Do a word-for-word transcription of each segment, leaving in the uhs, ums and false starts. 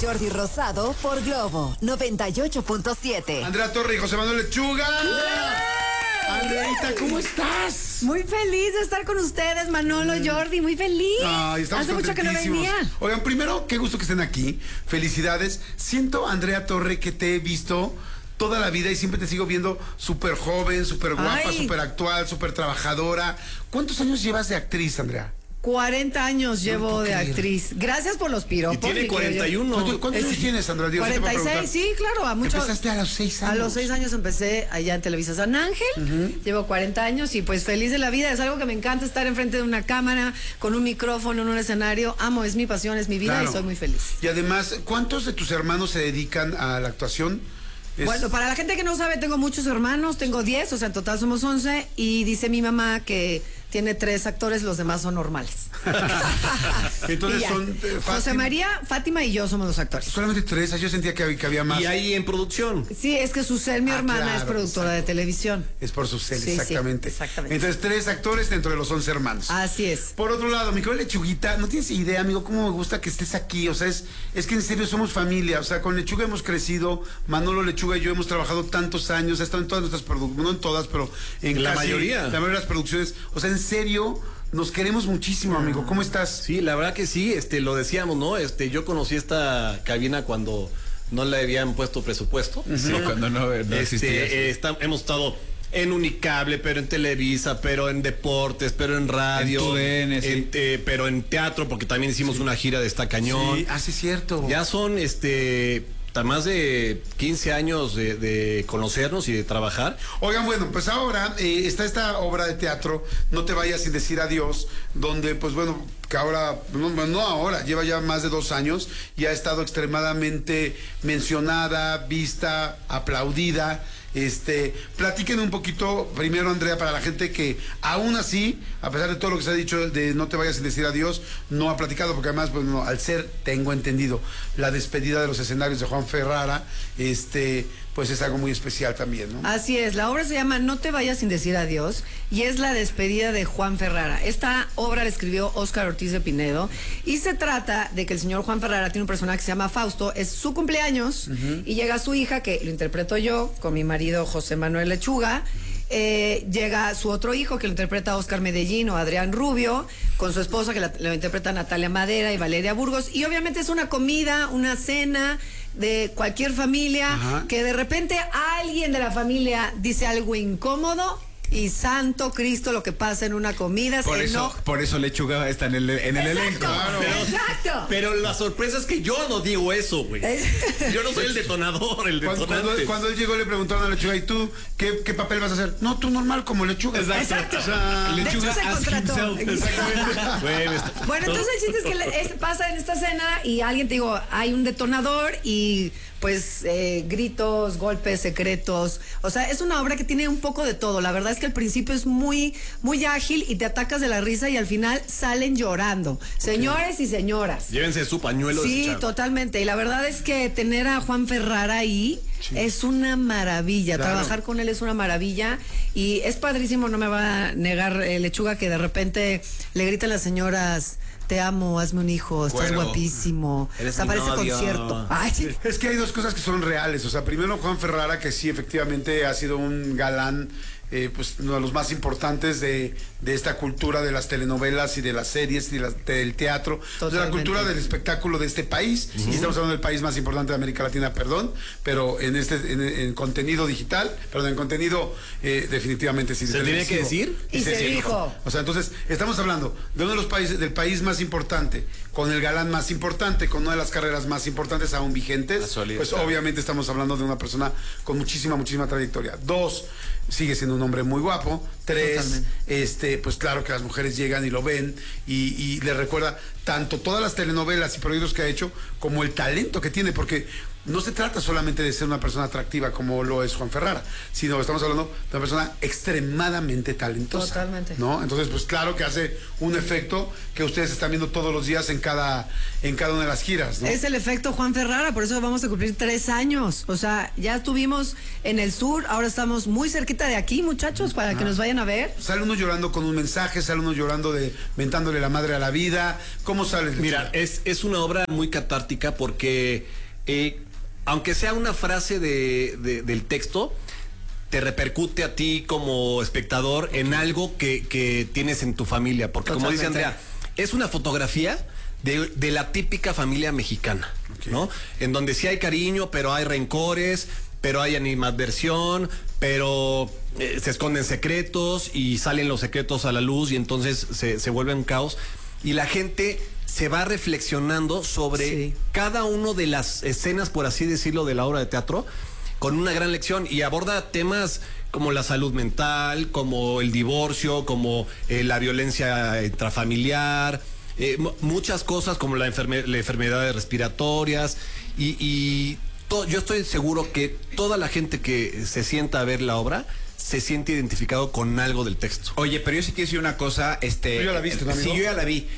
Jordi Rosado por Globo noventa y ocho punto siete. Andrea Torre y José Manuel Lechuga. Andreita, ¿cómo estás? Muy feliz de estar con ustedes, Manolo, Jordi, muy feliz. Ay, estamos Hace mucho que no venía. Oigan, primero, qué gusto que estén aquí. Felicidades. Siento, Andrea Torre, que te he visto toda la vida y siempre te sigo viendo súper joven, súper guapa, súper actual, súper trabajadora. ¿Cuántos años llevas de actriz, Andrea? cuarenta años llevo de actriz. Gracias por los piropos. Y tiene cuarenta y uno. ¿Cuántos, cuántos años tienes, Andrea? Dios, cuarenta y seis, sí, claro. A muchos, Empezaste a los seis años. A los seis años empecé allá en Televisa San Ángel. Uh-huh. Llevo cuarenta años y pues feliz de la vida. Es algo que me encanta, estar enfrente de una cámara, con un micrófono, en un escenario. Amo, es mi pasión, es mi vida, claro. Y soy muy feliz. Y además, ¿cuántos de tus hermanos se dedican a la actuación? Es... Bueno, para la gente que no sabe, tengo muchos hermanos, tengo diez, o sea, en total somos once, y dice mi mamá que tiene tres actores, los demás son normales. Entonces son... Eh, José María, Fátima y yo somos los actores. Solamente tres, yo sentía que había, que había más. Y ahí en producción. Sí, es que Susel, mi ah, hermana, claro, es productora exacto. de televisión. Es por Susel, sí, exactamente. Sí, exactamente. Entonces, tres actores dentro de los once hermanos. Así es. Por otro lado, mi querida Lechuguita, no tienes idea, amigo, cómo me gusta que estés aquí. O sea, es, es que en serio somos familia. O sea, con Lechuga hemos crecido. Manolo Lechuga y yo hemos trabajado tantos años. Ha estado en todas nuestras producciones, no en todas, pero en la casi, mayoría. La mayoría de las producciones. O sea, en serio... Nos queremos muchísimo, amigo. ¿Cómo estás? Sí, la verdad que sí, este, lo decíamos, ¿no? Este, yo conocí esta cabina cuando no le habían puesto presupuesto. Sí, ¿no? Cuando no, no este, existía. Eh, está, hemos estado en Unicable, pero en Televisa, pero en deportes, pero en radio, en tu D N, sí. en, eh, pero en teatro, porque también hicimos sí. una gira de Está Cañón. Sí, ah, sí, cierto. Ya son, este... más de quince años de, de conocernos y de trabajar. Oigan, bueno, pues ahora eh, está esta obra de teatro, No te vayas sin decir adiós, donde pues bueno, que ahora, no, no ahora, lleva ya más de dos años y ha estado extremadamente mencionada, vista, aplaudida. Este, platiquen un poquito, primero, Andrea, para la gente que aún así, a pesar de todo lo que se ha dicho de No te vayas sin decir adiós, no ha platicado, porque además, pues, no, al ser, tengo entendido, la despedida de los escenarios de Juan Ferrara, este, pues es algo muy especial también, ¿no? Así es, la obra se llama No te vayas sin decir adiós y es la despedida de Juan Ferrara. Esta obra la escribió Óscar Ortiz de Pinedo y se trata de que el señor Juan Ferrara tiene un personaje que se llama Fausto, es su cumpleaños uh-huh. y llega su hija, que lo interpreto yo, con mi marido José Manuel Lechuga. Eh, llega su otro hijo, que lo interpreta Oscar Medellín o Adrián Rubio, con su esposa, que la, lo interpreta Natalia Madera y Valeria Burgos, y obviamente es una comida, una cena de cualquier familia. Ajá. Que de repente alguien de la familia dice algo incómodo y santo Cristo lo que pasa en una comida. Por eso, no... por eso Lechuga está en el, en el elenco. Claro. Pero, exacto. Pero la sorpresa es que yo no digo eso, güey. Yo no soy el detonador, el detonante. Cuando, cuando, cuando él llegó le preguntaron a Lechuga, ¿y tú qué, qué papel vas a hacer? No, tú normal como Lechuga. Exacto. Exacto. O sea, Lechuga de hecho, se contrató. Exactamente. Bueno, entonces el chiste es que le, es, pasa en esta escena y alguien te digo, hay un detonador y pues eh, gritos, golpes secretos. O sea, es una obra que tiene un poco de todo. La verdad es que al principio es muy, muy ágil y te atacas de la risa y al final salen llorando. Okay. Señores y señoras. Llévense su pañuelo. Sí, totalmente. Y la verdad es que tener a Juan Ferrara ahí sí. es una maravilla. Claro. Trabajar con él es una maravilla. Y es padrísimo, no me va a negar eh, Lechuga, que de repente le gritan las señoras: te amo, hazme un hijo, estás bueno, guapísimo. Eres o sea, parece novio. Concierto. Ay, sí. Es que hay dos cosas que son reales. O sea, primero Juan Ferrara, que sí, efectivamente ha sido un galán, eh, pues uno de los más importantes de, de esta cultura de las telenovelas y de las series y de la, del teatro, de la cultura del espectáculo de este país. Uh-huh. Y estamos hablando del país más importante de América Latina, perdón, pero en este en, en contenido digital, perdón, en contenido eh, definitivamente sí. ¿Se tiene que decir? Y, y se, se dijo. dijo. O sea, entonces estamos hablando de uno de los países, del país más importante, con el galán más importante, con una de las carreras más importantes aún vigentes, pues obviamente estamos hablando de una persona con muchísima, muchísima trayectoria. Dos, sigue siendo un hombre muy guapo. Tres, totalmente. este, pues claro que las mujeres llegan y lo ven y, y le recuerda tanto todas las telenovelas y proyectos que ha hecho como el talento que tiene, porque no se trata solamente de ser una persona atractiva como lo es Juan Ferrara, sino estamos hablando de una persona extremadamente talentosa. Totalmente. ¿No? Entonces, pues claro que hace un efecto que ustedes están viendo todos los días en cada, en cada una de las giras, ¿no? Es el efecto Juan Ferrara, por eso vamos a cumplir tres años. O sea, ya estuvimos en el sur, ahora estamos muy cerquita de aquí, muchachos, para que nos vayan a ver. Sale uno llorando con un mensaje, sale uno llorando de mentándole la madre a la vida. ¿Cómo sale? Mira, es, es una obra muy catártica porque eh, aunque sea una frase de, de, del texto, te repercute a ti como espectador en algo que, que tienes en tu familia. Porque como dice Totalmente. Andrea, es una fotografía de, de la típica familia mexicana, Okay. ¿no? En donde sí hay cariño, pero hay rencores, pero hay animadversión, pero eh, se esconden secretos y salen los secretos a la luz y entonces se, se vuelve un caos. Y la gente se va reflexionando sobre Sí. cada una de las escenas, por así decirlo, de la obra de teatro, con una gran lección, y aborda temas como la salud mental, como el divorcio, como eh, la violencia intrafamiliar, eh, muchas cosas como la enferme las enfermedades respiratorias, y, y to yo estoy seguro que toda la gente que se sienta a ver la obra se siente identificado con algo del texto. Oye, pero yo sí quiero decir una cosa, este... ¿Tú ya la viste, no, amigo? Sí, yo ya la vi.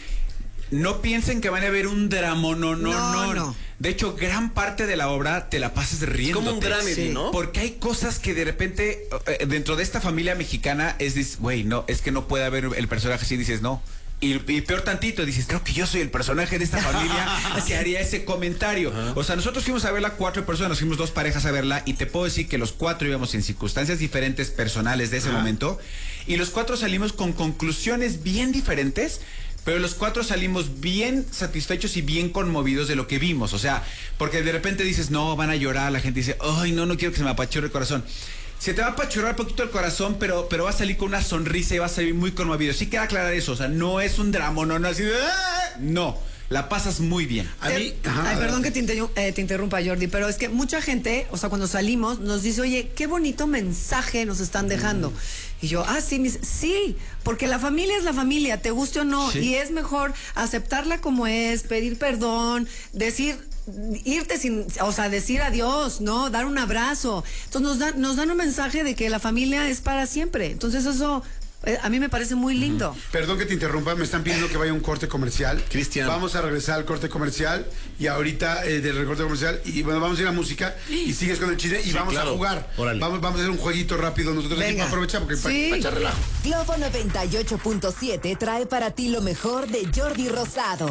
No piensen que van a ver un drama, no, no, No, no. no. De hecho, gran parte de la obra te la pasas riendo. como un dramedy, Sí. ¿no? Porque hay cosas que de repente, eh, dentro de esta familia mexicana, es, dices, güey, no, es que no puede haber el personaje así, dices, no. Y, y peor tantito, dices, creo que yo soy el personaje de esta familia que haría ese comentario. Ajá. O sea, nosotros fuimos a verla cuatro personas, fuimos dos parejas a verla, y te puedo decir que los cuatro íbamos en circunstancias diferentes personales de ese Ajá. momento, y los cuatro salimos con conclusiones bien diferentes, pero los cuatro salimos bien satisfechos y bien conmovidos de lo que vimos. O sea, porque de repente dices, no, van a llorar, la gente dice, ay, no, no quiero que se me apachurre el corazón. Se te va a apachurrar un poquito el corazón, pero, pero va a salir con una sonrisa y va a salir muy conmovido. Sí queda aclarar eso, o sea, no es un drama, no, no, así de, ¡ah! No, la pasas muy bien. A mí, ajá, Ay, perdón adelante. que te, inter- eh, te interrumpa, Jordi, pero es que mucha gente, o sea, cuando salimos, nos dice, oye, qué bonito mensaje nos están dejando. Mm. Y yo, ah, sí, mis- sí, porque la familia es la familia, te guste o no, Sí. y es mejor aceptarla como es, pedir perdón, decir, irte sin, o sea, decir adiós, ¿no? Dar un abrazo. Entonces nos dan, nos dan un mensaje de que la familia es para siempre. Entonces eso eh, a mí me parece muy lindo. Perdón que te interrumpa, me están pidiendo que vaya a un corte comercial. Cristian. Vamos a regresar al corte comercial y ahorita eh, del corte comercial y bueno, vamos a ir a música y sigues con el chisme y Sí, vamos claro. a jugar. Órale. Vamos, vamos a hacer un jueguito rápido nosotros aquí Venga. para aprovechar porque para Sí. echar relajo. Globo noventa y ocho punto siete trae para ti lo mejor de Jordi Rosado,